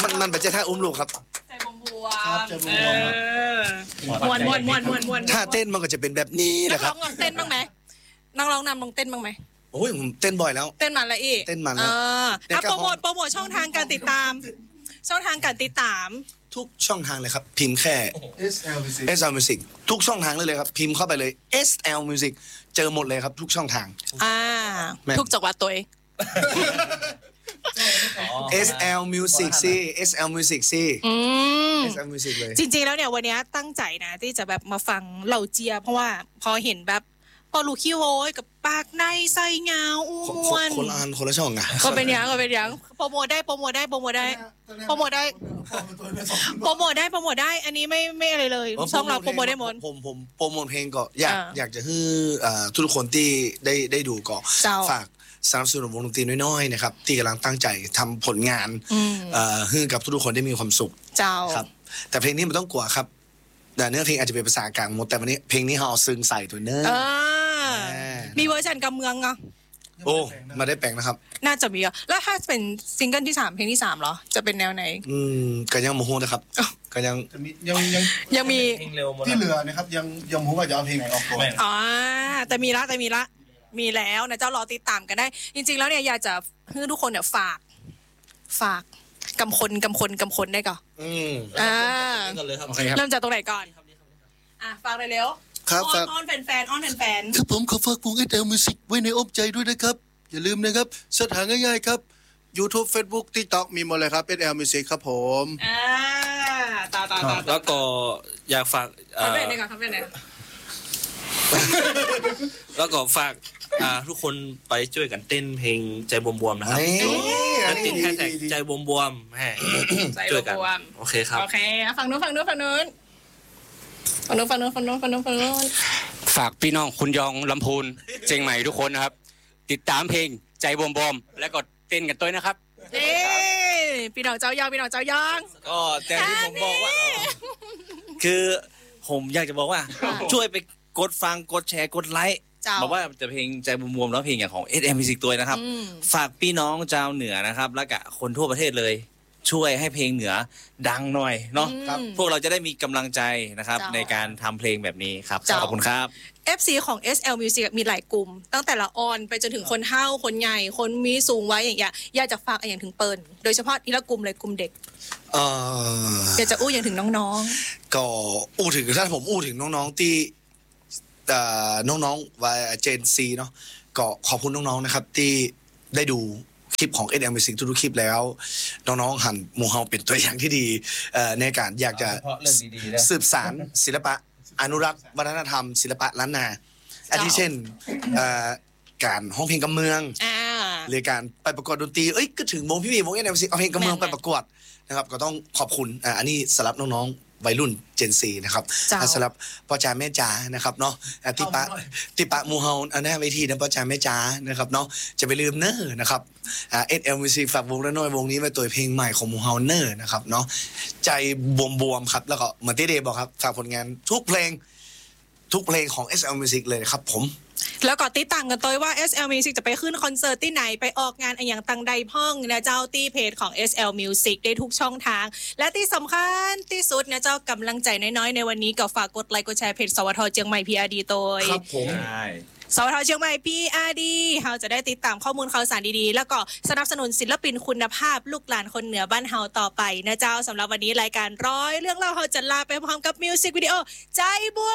มันเป็นเจ้าท่าอุ้มลูกครับใจบวมวนถ้าเต้นมันก็จะเป็นแบบนี้แหละครับนักร้องเต้นบ้างไหมนักร้องนำลองเต้นบ้างไหมโอ้ยผมเต้นบ่อยแล้วเต้นมันละอีเต้นมันแล้วโปรโมทช่องทางการติดตามทุกช่องทางเลยครับพิมพ์แค่ SL Music ทุกช่องทางเลยครับพิมพ์เข้าไปเลย SL Music เจอหมดเลยครับทุกช่องทางทุกจังหวัดตัวเอง SL Music สิ SL Music สิ SL Music เลยจริงๆแล้วเนี่ยวันนี้ตั้งใจนะที่จะแบบมาฟังเหล่าเจียเพราะว่าพอเห็นแบบพอลูกขี้โวยกับปากในใส่เงาอ้วนคนละช่องอ่ะก็เป็นอย่างโปรโมทได้อันนี้ไม่อะไรเลยช่องเราโปรโมทได้หมดผมโปรโมทเพลงก็อยากจะให้ทุกคนที่ได้ดูก็ฝากสนับสนุนวงดนตรีน้อยๆนะครับที่กำลังตั้งใจทำผลงานให้กับทุกคนได้มีความสุขครับแต่เพลงนี้มันต้องกลัวครับแต่เนื้อเพลงอาจจะเป็นภาษากลางหมดแต่วันนี้เพลงนี้เราเอาซึ้งใส่ตัวเนื้อมีเวอร์ชันกำเมืองอ่ะโอ้มาได้แปลงนะครับน่าจะมีแล้วถ้าเป็นซิงเกิลที่3เพลงที่3เหรอจะเป็นแนวไหนก็ยังโมโหนะครับก็ยังมีที่เหลือนะครับยังโมโหว่าจะเอาเพลงไหนออกก่อนแต่มีละมีแล้วนะเจ้ารอติดตามกันได้จริงๆแล้วเนี่ยอยากจะให้ทุกคนเนี่ยฝากกำคนได้ก่อนเริ่มจากตรงไหนก่อนฝากเลยเร็วครับอ้อนแฟนครับผมขอฝากวง SL Music ไว้ในอ้อมใจด้วยนะครับอย่าลืมนะครับเสิร์ชหาง่ายๆครับ YouTube Facebook TikTok มีหมดเลยครับ SL Music ครับผมแล้วก็อยากฝากคำเป็นไหนแล้วก็ฝากทุกคนไปช่วยกันเต้นเพลงใจบวมๆนะครับติดแฮชแท็กใจบวมๆช่วยกันโอเคครับโอเคฝั่งนู้นฝากพี่น้องคุณยองลำพูนเชียงใหม่ทุกคนนะครับติดตามเพลงใจบวมๆแล้วก็เต้นกันตัวนะครับพี่น้องเจ้ายองก็แต่ที่ผมบอกว่าคือผมอยากจะบอกว่าช่วยไปกดฟังกดแชร์กดไลค์บอกว่าจะเพลงใจบวมๆแล้วเพลงอย่างของ SM Music ตัวนะครับฝากพี่น้องชาวเหนือนะครับแล้วก็คนทั่วประเทศเลยช่วยให้เพลงเหนือดังหน่อยเนาะพวกเราจะได้มีกำลังใจนะครับในการทำเพลงแบบนี้ครับขอบคุณครับ FC ของ SL Music มีหลายกลุ่มตั้งแต่ละออนไปจนถึงคนเฒ่าคนใหญ่คนมีสูงไว้อย่างเงี้ยอยากจะฝากอย่างถึงเปิ้ลโดยเฉพาะทีละกลุ่มเลยกลุ่มเด็กอยากจะอู้อย่างถึงน้องๆก็อู้ถึงถ้าผมอู้ถึงน้องๆที่น้องๆวัยเจนซีเนาะก็ขอบคุณน้องๆนะครับที่ได้ดูคลิปของ SL Music ทุกคลิปแล้วน้องๆหันหมู่เฮาเป็นตัวอย่างที่ดีในการอยากจะสืบสานศิลปะอนุรักษ์วัฒนธรรมศิลปะล้านนาอาทิเช่นการห้องเพลงกำเมืองหรือการไปประกวดดนตรีก็ถึงวงพี่วง SL Music เอาเพลงกำเมืองไปประกวดนะครับก็ต้องขอบคุณอันนี้สำหรับน้องๆวัยรุ่นเจนซีนะครับสำหรับพ่อจ๋าแม่จ๋านะครับเนาะติปะมูเฮาอันนี้เวทีนะพ่อจ๋าแม่จ๋านะครับเนาะจะไปลืมเนอร์นะครับSL Music ฝากวงละน้อยวงนี้มาตัวเพลงใหม่ของมูเฮาเนอร์นะครับเนาะใจบวมๆครับแล้วก็เหมือนที่เดย์บอกครับฝากผลงานทุกเพลงของ SL Music เลยครับผมแล้วก็ติดตามกันตัวว่า SL Music จะไปขึ้นคอนเสิร์ตที่ไหนไปออกงานอย่างตังใดพ่องนะเจ้าตีเพจของ SL Music ได้ทุกช่องทางและที่สำคัญที่สุดนะเจ้ากำลังใจน้อยๆในวันนี้ก็ฝากกดไลค์กดแชร์เพจสวทเชียงใหม่ PRD ตัวครับผมสวทเชียงใหม่ PRD เราจะได้ติดตามข้อมูลข่าวสารดีๆแล้วก็สนับสนุนศิลปินคุณภาพลูกหลานคนเหนือบ้านเฮาต่อไปนะเจ้าสำหรับวันนี้รายการร้อยเรื่องเล่าเราจะลาไปพร้อมกับมิวสิกวิดีโอใจบวม